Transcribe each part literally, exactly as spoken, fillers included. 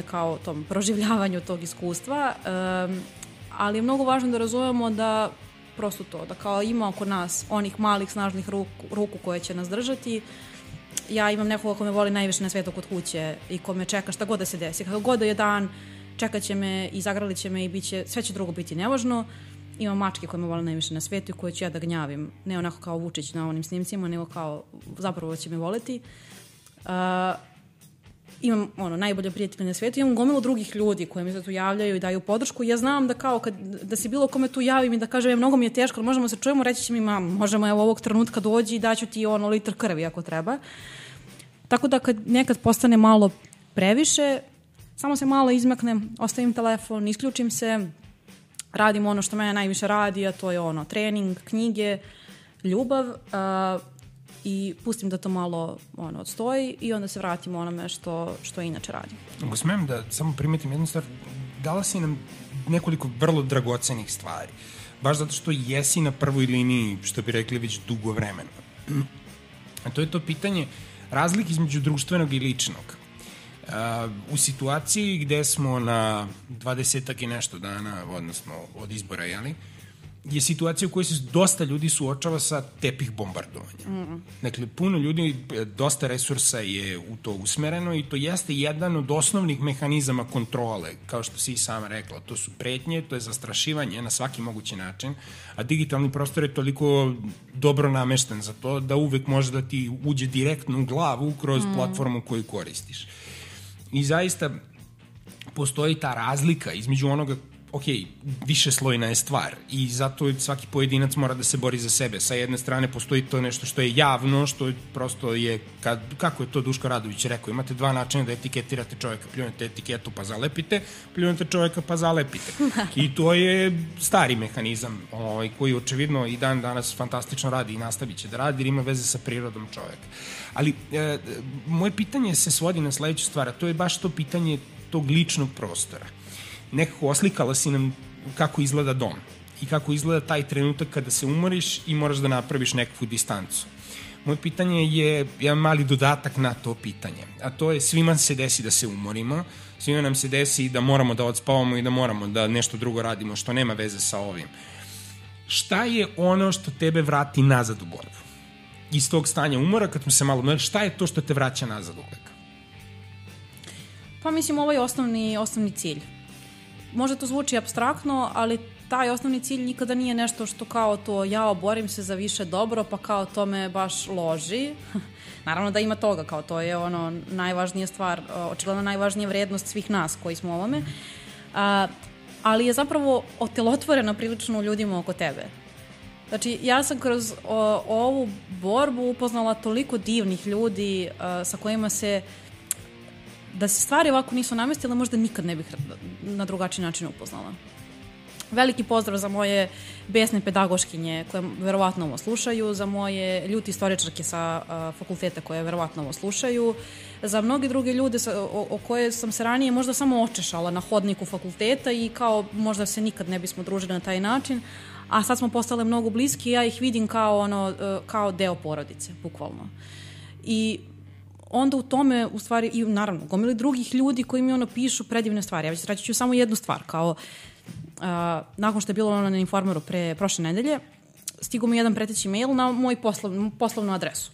kao tom proživljavanju tog iskustva, um, ali je mnogo važno da razumemo da prosto to, da kao ima oko nas onih malih, snažnih ruku, ruku koje će nas držati. Ja imam nekoga ko me voli najviše na svetu kod kuće i ko me čeka šta god da se desi. Kako god da je dan, čekat će me i zagralit će me i bit će, sve će drugo biti nevažno. Imam mačke koje me vole najviše na svetu i koje ću ja da gnjavim. Ne onako kao Vučić na onim snimcima, nego kao zapravo će me voleti. Uh, imam ono, najbolje prijatelje na svijetu, imam gomilu drugih ljudi koji mi se tu javljaju i daju podršku. Ja znam da kao kad, da se bilo kome tu javim i da kažem, mnogo mi je teško, ali možemo se čujemo, reći će mi, mam, možemo evo ovog trenutka dođi i daću ti ono litr krvi ako treba. Tako da kad nekad postane malo previše, samo se malo izmaknem, ostavim telefon, isključim se, radim ono što mene najviše radi, a to je ono, trening, knjige, ljubav, uh, i pustim da to malo ono, odstoji i onda se vratim onome što, što inače radim. Ako smem da samo primetim jednu stvar, dala si nam nekoliko vrlo dragocenih stvari, baš zato što jesi na prvoj liniji, što bi rekli, već dugo vremena. A to je to pitanje razlike između društvenog i ličnog. Uh, u situaciji gde smo na dvadesetak i nešto dana, odnosno od izbora, jeli, je situacija u kojoj se dosta ljudi suočava sa tepih bombardovanjem. Mm. Dakle, puno ljudi, dosta resursa je u to usmereno i to jeste jedan od osnovnih mehanizama kontrole, kao što si i sama rekla. To su pretnje, to je zastrašivanje na svaki mogući način, a digitalni prostor je toliko dobro namešten za to da uvek može da ti uđe direktno u glavu kroz mm. platformu koju koristiš. I zaista postoji ta razlika između onoga, ok, više slojna je stvar i zato svaki pojedinac mora da se bori za sebe. Sa jedne strane postoji to nešto što je javno, što je prosto je, kad, kako je to Duško Radović rekao, imate dva načina da etiketirate čovjeka, pljunete etiketu pa zalepite, pljunete čovjeka pa zalepite. I to je stari mehanizam ovaj, koji očevidno i dan danas fantastično radi i nastavit će da radi jer ima veze sa prirodom čovjeka. Ali e, moje pitanje se svodi na sledeću stvar, a to je baš to pitanje tog ličnog prostora. Nekako oslikala si nam kako izgleda dom i kako izgleda taj trenutak kada se umoriš i moraš da napraviš nekakvu distancu. Moje pitanje je jedan mali dodatak na to pitanje, a to je svima se desi da se umorimo, svima nam se desi da moramo da odspavamo i da moramo da nešto drugo radimo što nema veze sa ovim. Šta je ono što tebe vrati nazad u borbu? Iz tog stanja umora, kad smo se malo odmorili, šta je to što te vraća nazad uvek? Pa mislim, ovo je osnovni, osnovni cilj. Možda to zvuči apstraktno, ali taj osnovni cilj nikada nije nešto što kao to ja borim se za više dobro, pa kao to me baš loži. Naravno da ima toga, kao to je ono najvažnija stvar, očigledno najvažnija vrednost svih nas koji smo ovome. A, ali je zapravo otelotvorena prilično u ljudima oko tebe. Znači, ja sam kroz o, ovu borbu upoznala toliko divnih ljudi a, sa kojima se da se stvari ovako nisu namestile, možda nikad ne bih na drugačiji način upoznala. Veliki pozdrav za moje besne pedagoškinje koje verovatno ovo slušaju, za moje ljuti istoričarke sa uh, fakulteta koje verovatno ovo slušaju, za mnogi druge ljude sa, o, o koje sam se ranije možda samo očešala na hodniku fakulteta i kao možda se nikad ne bismo družili na taj način, a sad smo postale mnogo bliski i ja ih vidim kao, ono, uh, kao deo porodice, bukvalno. I onda u tome, u stvari, i naravno, gomili drugih ljudi koji mi ono pišu predivne stvari. Ja već reći ću samo jednu stvar, kao uh, nakon što je bilo ono na Informeru pre prošle nedelje, stigo mi jedan preteći mail na moj poslov, poslovnu adresu.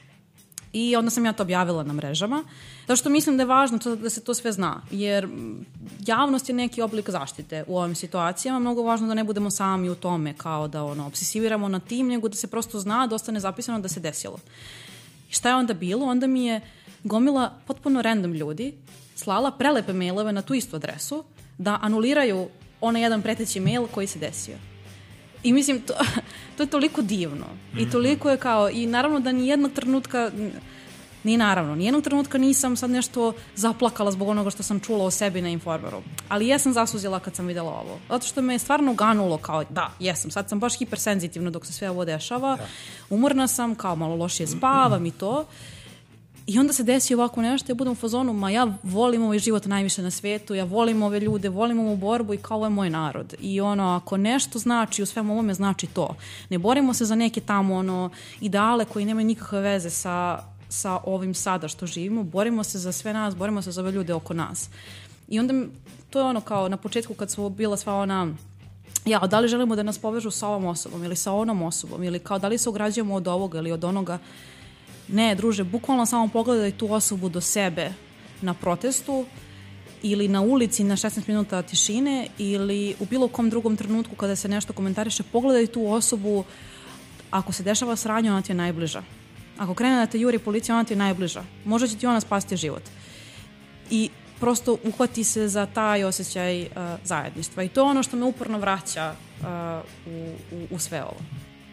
I onda sam ja to objavila na mrežama, zato što mislim da je važno to, da se to sve zna, jer javnost je neki oblik zaštite u ovim situacijama, mnogo važno da ne budemo sami u tome, kao da ono, obsesiviramo na tim, nego da se prosto zna, da ostane zapisano da se desilo. I šta je onda bilo? Onda mi je gomila potpuno random ljudi slala prelepe mailove na tu istu adresu da anuliraju onaj jedan preteći mail koji se desio. I mislim, to, to je toliko divno. I toliko je kao, i naravno da nijednog trenutka, ni naravno, nijednog trenutka nisam sad nešto zaplakala zbog onoga što sam čula o sebi na Informeru. Ali jesam zasuzila kad sam videla ovo. Zato što me je stvarno ganulo kao, da, jesam, sad sam baš hipersenzitivna dok se sve ovo dešava. Da. Umorna sam, kao malo lošije spavam i to. I onda se desi ovako nešto, ja budem u fazonu, ma ja volim ovaj život najviše na svetu, ja volim ove ljude, volim ovu borbu i kao ovo je moj narod. I ono, ako nešto znači u svemu ovome, znači to. Ne borimo se za neke tamo ono ideale koji nemaju nikakve veze sa, sa ovim sada što živimo, borimo se za sve nas, borimo se za ove ljude oko nas. I onda to je ono kao na početku kad su bila sva ona ja, da li želimo da nas povežu sa ovom osobom ili sa onom osobom ili kao da li se ograđujemo od ovoga ili od onoga. Ne, druže, bukvalno samo pogledaj tu osobu do sebe na protestu ili na ulici na šesnaest minuta tišine ili u bilo kom drugom trenutku kada se nešto komentariše, pogledaj tu osobu, ako se dešava sranje, ona ti je najbliža. Ako krene da te juri policija, ona ti je najbliža. Možda će ti ona spasiti život. I prosto uhvati se za taj osjećaj uh, zajedništva. I to je ono što me uporno vraća uh, u, u, u sve ovo.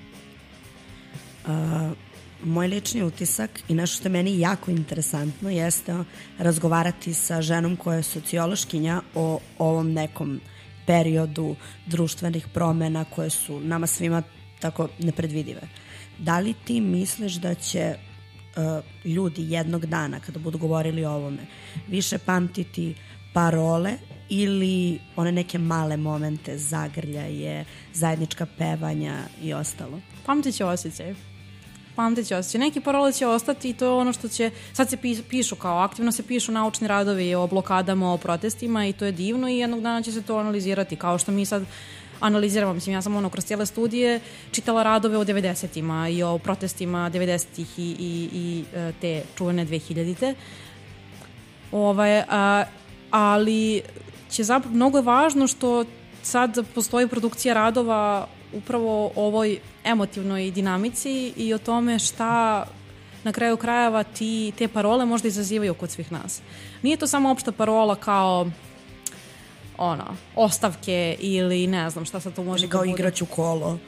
Uh, moj lični utisak i nešto što je meni jako interesantno jeste razgovarati sa ženom koja je sociološkinja o ovom nekom periodu društvenih promena koje su nama svima tako nepredvidive. Da li ti misliš da će uh, ljudi jednog dana kada budu govorili o ovome više pamtiti parole ili one neke male momente, zagrljaje, zajednička pevanja i ostalo? Pamtit će osjećaj. Pamtit će osjećaj. Neki parole će ostati i to je ono što će, sad se pišu kao aktivno se pišu naučni radovi o blokadama, o protestima i to je divno i jednog dana će se to analizirati kao što mi sad analiziramo. Mislim, ja sam ono kroz cijele studije čitala radove o devedesetima i o protestima devedesetih i, i, i te čuvene dvehiljadite. Ovaj, a, ali će zapravo, mnogo je važno što sad postoji produkcija radova upravo o ovoj emotivnoj dinamici i o tome šta na kraju krajeva ti, te parole možda izazivaju kod svih nas. Nije to samo opšta parola kao ono, ostavke ili ne znam šta sad to može kao da bude. Igraću kolo.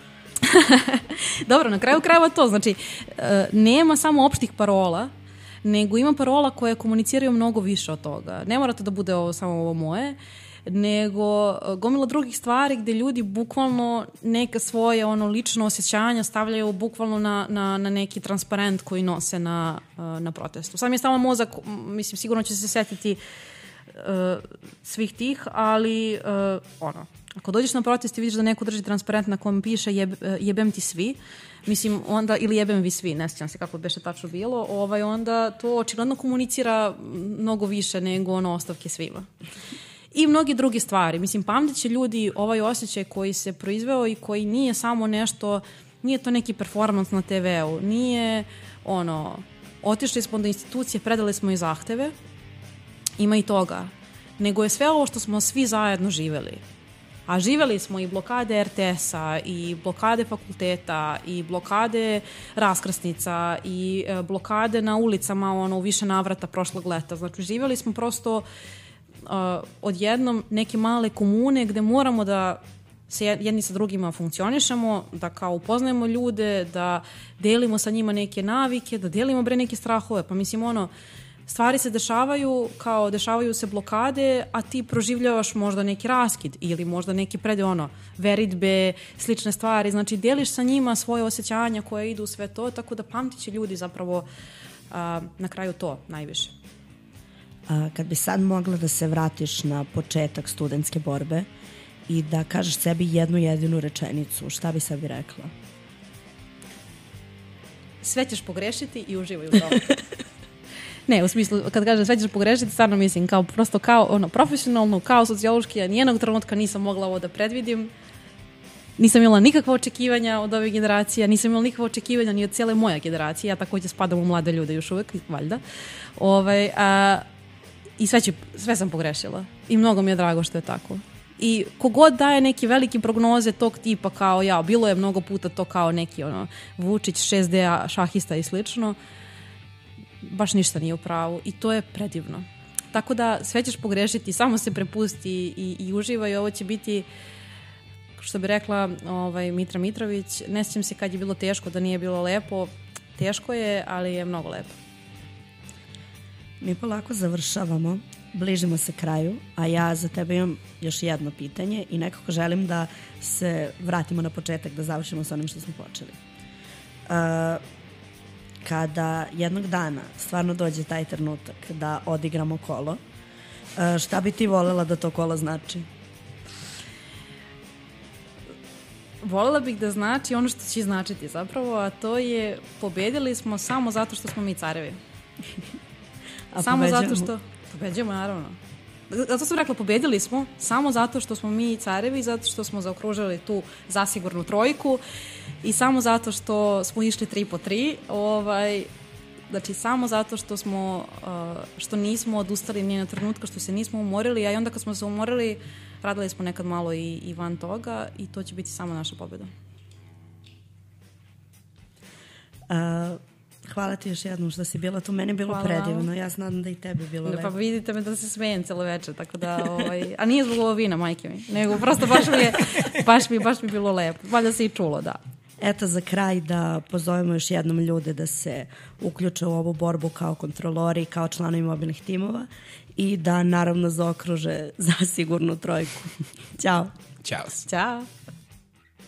Dobro, na kraju krajeva to, znači nema samo opštih parola, nego ima parola koje komuniciraju mnogo više od toga. Ne mora to da bude ovo, samo ovo moje, nego gomila drugih stvari gde ljudi bukvalno neka svoje ono lično osjećanja stavljaju bukvalno na, na, na neki transparent koji nose na, na protestu. Sad mi je stalo mozak, mislim, sigurno će se setiti uh, svih tih, ali uh, ono, ako dođeš na protest i vidiš da neko drži transparent na kojem piše jeb, jebem ti svi, mislim, onda, ili jebem vi svi, ne sjećam se kako beše tačno bilo, ovaj, onda to očigledno komunicira mnogo više nego ono ostavke svima. I mnogi drugi stvari. Mislim, pamtit će ljudi ovaj osjećaj koji se proizveo i koji nije samo nešto, nije to neki performans na te veu, nije ono, otišli smo do institucije, predali smo i zahteve, ima i toga, nego je sve ovo što smo svi zajedno živeli. A živeli smo i blokade er te es-a, i blokade fakulteta, i blokade raskrsnica, i blokade na ulicama ono, u više navrata prošlog leta. Znači, živeli smo prosto Uh, odjednom neke male komune gde moramo da se jedni sa drugima funkcionišemo, da kao upoznajemo ljude, da delimo sa njima neke navike, da delimo bre neke strahove. Pa mislim ono, stvari se dešavaju, kao dešavaju se blokade, a ti proživljavaš možda neki raskid ili možda neke pred ono, veritbe, slične stvari. Znači deliš sa njima svoje osjećanja koje idu u sve to, tako da pamtit će ljudi zapravo uh, na kraju to najviše. A, kad bi sad mogla da se vratiš na početak studentske borbe i da kažeš sebi jednu jedinu rečenicu, šta bi sebi rekla? Sve ćeš pogrešiti i uživaj u tome. Ne, u smislu, kad kažem sve ćeš pogrešiti, stvarno mislim kao prosto kao ono, profesionalno, kao sociološki, ja nijednog trenutka nisam mogla ovo da predvidim. Nisam imala nikakva očekivanja od ove generacije, nisam imala nikakva očekivanja ni od cijele moje generacije, ja također spadam u mlade ljude još uvek, valjda. Ovaj, a, I sve, će, sve sam pogrešila. I mnogo mi je drago što je tako. I kogod daje neke velike prognoze tog tipa kao ja, bilo je mnogo puta to kao neki ono, Vučić, šest de šahista i slično, baš ništa nije u pravu. I to je predivno. Tako da sve ćeš pogrešiti, samo se prepusti i, i uživaj. Ovo će biti, što bi rekla ovaj, Mitra Mitrović, ne sjećam se kad je bilo teško, da nije bilo lepo. Teško je, ali je mnogo lepo. Mi polako završavamo, bližimo se kraju, a ja za tebe imam još jedno pitanje i nekako želim da se vratimo na početak, da završimo s onim što smo počeli. Uh, kada jednog dana stvarno dođe taj trenutak da odigramo kolo, uh, šta bi ti voljela da to kolo znači? Voljela bih da znači ono što će značiti zapravo, a to je pobedili smo samo zato što smo mi carevi. A samo pobeđujemo? Zato što pobeđujemo, naravno. zato sam rekla, pobedili smo samo zato što smo mi carevi, zato što smo zaokružili tu zasigurnu trojku i samo zato što smo išli tri po tri, ovaj, znači samo zato što smo, što nismo odustali ni na trenutka, što se nismo umorili, a i onda kad smo se umorili, radili smo nekad malo i, i van toga i to će biti samo naša pobjeda. Uh, hvala ti još jednom što si bila tu. Meni je bilo hvala. Predivno. Ja znam da i tebi bilo lepo. Pa vidite me da se smijem celo večer, tako da, ovaj, a nije zbog ovo vina, majke mi, nego prosto baš mi je, baš mi, baš mi bilo lepo. Valjda se i čulo, da. Eto, za kraj da pozovemo još jednom ljude da se uključe u ovu borbu kao kontrolori, kao članovi mobilnih timova i da naravno zaokruže za sigurnu trojku. Ćao. Ćao. Ćao.